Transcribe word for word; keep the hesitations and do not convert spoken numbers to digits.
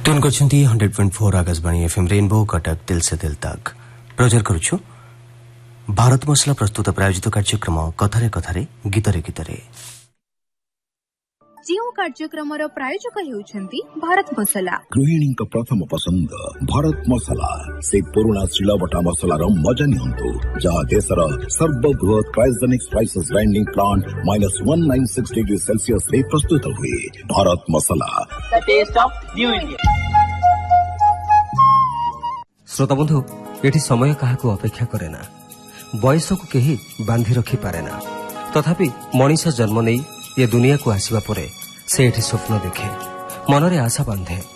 Tune करछंती hundred point four Akashvani FM rainbow Cuttack दिल से दिल तक प्रचार करुछु भारत मसला प्रस्तुत प्रायोजित कार्यक्रम कथारे कथारे गीतरे गीतरे ଯେଉଁ କାର୍ଯ୍ୟକ୍ରମର ପ୍ରାୟୋଜକ ହେଉଛନ୍ତି ଭାରତ ମସଲା। ଗୃହିଣୀଙ୍କ ପ୍ରଥମ ପସନ୍ଦ ଭାରତ ମସଲା। ସେ ପୁରୁଣା ଶିଳବଟା ମସଲାର ମଜା ନିଅନ୍ତୁ ଯାହା ଦେଶର ସର୍ବବୃହତ cryogenic spices grinding plant minus one nine six degree ସେଲସିୟସରେ ପ୍ରସ୍ତୁତ ହୁଏ। ଭାରତ ମସଲା, the taste of new India। श्रोता बंधु, एठी समय काहाकू अपेक्षा करे ना, बयसकू केही बांधी रखी पारे ना। तथापि मनीष जन्म नहीं ये दुनिया को आसवा परे से एठी स्वप्न देखे, मनरे आशा बांधे।